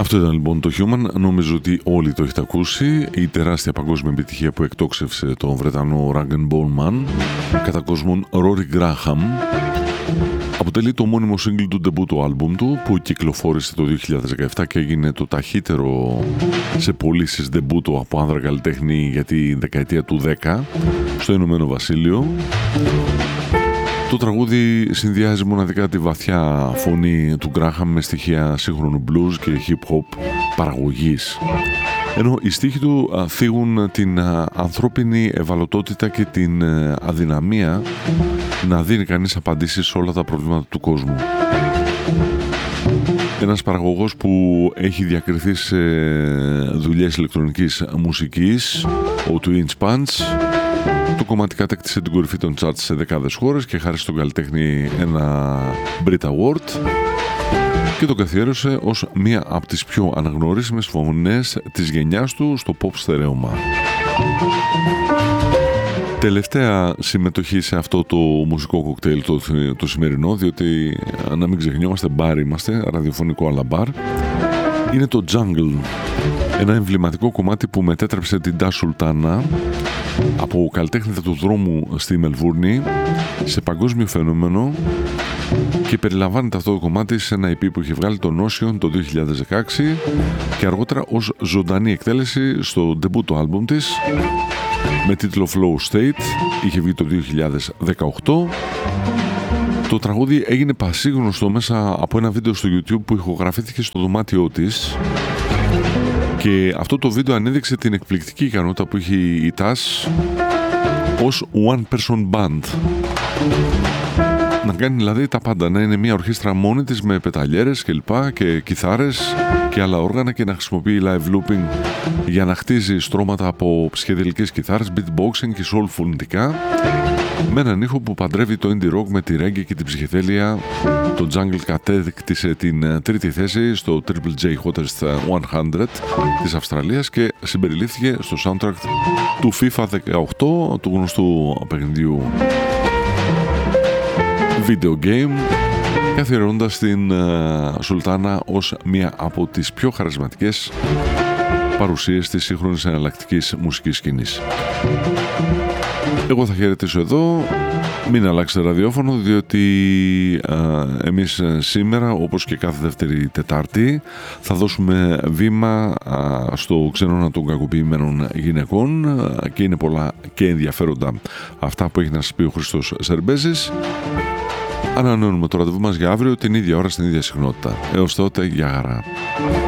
Αυτό ήταν λοιπόν το Human, νομίζω ότι όλοι το έχετε ακούσει, η τεράστια παγκόσμια επιτυχία που εκτόξευσε τον Βρετανό Rag & Bone Man, κατά κόσμον Rory Graham. Αποτελεί το μόνιμο single του ντεμπούτου άλμπουμ του που κυκλοφόρησε το 2017 και έγινε το ταχύτερο σε πωλήσεις ντεμπούτο από άνδρα καλλιτέχνη για τη δεκαετία του 10 στο Ηνωμένο Βασίλειο. Το τραγούδι συνδυάζει μοναδικά τη βαθιά φωνή του Γκράχαμ με στοιχεία σύγχρονου blues και hip-hop παραγωγής. Ενώ οι στίχοι του θίγουν την ανθρώπινη ευαλωτότητα και την αδυναμία να δίνει κανείς απαντήσεις σε όλα τα προβλήματα του κόσμου. Ένας παραγωγός που έχει διακριθεί σε δουλειές ηλεκτρονικής μουσικής, ο Twin Punch. Το κομμάτι κατέκτησε την κορυφή των charts σε δεκάδες χώρες και χάρη στον καλλιτέχνη ένα Brit Award και τον καθιέρωσε ως μία από τις πιο αναγνωρίσιμες φωνές της γενιάς του στο pop στερέωμα. Τελευταία συμμετοχή σε αυτό το μουσικό κοκτέιλ το σημερινό, διότι να μην ξεχνιόμαστε, μπαρ είμαστε, ραδιοφωνικό αλλά μπαρ, είναι το Jungle, ένα εμβληματικό κομμάτι που μετέτρεψε την Da Sultana από καλλιτέχνητα του δρόμου στη Μελβούρνη σε παγκόσμιο φαινόμενο και περιλαμβάνεται αυτό το κομμάτι σε ένα EP που είχε βγάλει το Notion το 2016 και αργότερα ως ζωντανή εκτέλεση στο ντεμπούτο άλμπουμ της με τίτλο Flow State, είχε βγει το 2018. Το τραγούδι έγινε πασίγνωστο μέσα από ένα βίντεο στο YouTube που ηχογραφήθηκε στο δωμάτιό της και αυτό το βίντεο ανέδειξε την εκπληκτική ικανότητα που είχε η Tash ως one person band. Να κάνει δηλαδή τα πάντα, να είναι μια ορχήστρα μόνη της με πεταλιέρες και λοιπά και κιθάρες και άλλα όργανα και να χρησιμοποιεί live looping για να χτίζει στρώματα από ψυχεδελικές κιθάρες, beatboxing και soul φωνητικά με έναν ήχο που παντρεύει το indie rock με τη reggae και την ψυχεδέλεια. Το Jungle κατέκτησε την τρίτη θέση στο Triple J Hottest 100 της Αυστραλίας και συμπεριλήφθηκε στο soundtrack του FIFA 18, του γνωστού παιχνιδιού video game, καθιερώνοντας την Σουλτάνα ως μία από τις πιο χαρισματικές παρουσίες της σύγχρονης εναλλακτικής μουσικής σκηνής. Εγώ θα χαιρετήσω εδώ, μην αλλάξετε ραδιόφωνο, διότι εμείς σήμερα, όπως και κάθε δεύτερη Τετάρτη, θα δώσουμε βήμα στο ξενώνα των κακοποιημένων γυναικών και είναι πολλά και ενδιαφέροντα αυτά που έχει να σας πει ο Χριστός Σερμπέζης. Ανανεώνουμε το ραντεβού μας για αύριο την ίδια ώρα στην ίδια συχνότητα. Έως τότε, γεια χαρά.